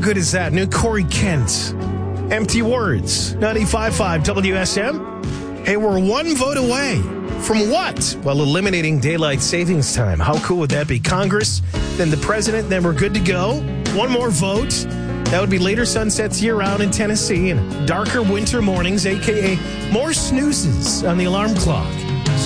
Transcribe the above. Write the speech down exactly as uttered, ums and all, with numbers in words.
good is that? New Corey Kent. Empty Words. ninety-five point five W S M. Hey, we're one vote away. From what? Well, eliminating daylight savings time. How cool would that be? Congress, then the president, then we're good to go. One more vote. That would be later sunsets year-round in Tennessee and darker winter mornings, a k a more snoozes on the alarm clock.